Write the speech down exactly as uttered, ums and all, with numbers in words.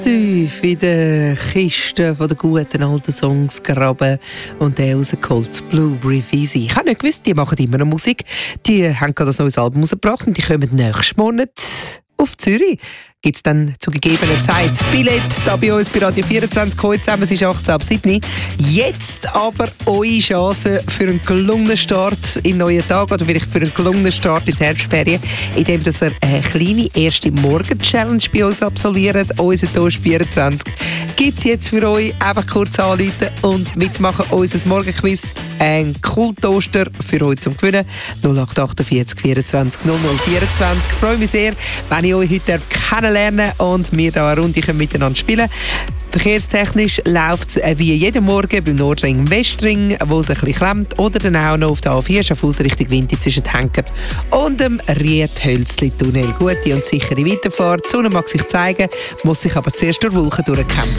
tief in der Kiste von den guten alten Songs graben und der rausgeholt. Blue Breathe Easy. Ich habe nicht gewusst, die machen immer noch Musik. Die haben gerade ein neues Album rausgebracht und die kommen nächsten Monat auf Zürich. Gibt es dann zu gegebener Zeit Billett da bei uns bei Radio vierundzwanzig heute zusammen. Es ist achtzehn ab sieben. Jetzt aber eure Chance für einen gelungenen Start in den neuen Tag oder vielleicht für einen gelungenen Start in die Herbstferien, indem dass ihr eine kleine erste Morgen-Challenge bei uns absolviert. Unser Toast vierundzwanzig gibt es jetzt für euch. Einfach kurz anrufen und mitmachen. Unser Morgenquiz. Ein Kulttoaster für euch zum Gewinnen. null acht achtundvierzig vierundzwanzig null null vierundzwanzig. Ich freue mich sehr, wenn ich euch heute kennenlernen und wir da eine Runde miteinander spielen können. Verkehrstechnisch läuft es wie jeden Morgen beim Nordring Westring, wo es ein bisschen klemmt, oder dann auch noch auf der A vier Schaffhaus Richtung Winti zwischen Henker und dem Riethölzli-Tunnel. Gute und sichere Weiterfahrt. Die Sonne mag sich zeigen, muss sich aber zuerst durch Wolken durchkämpfen.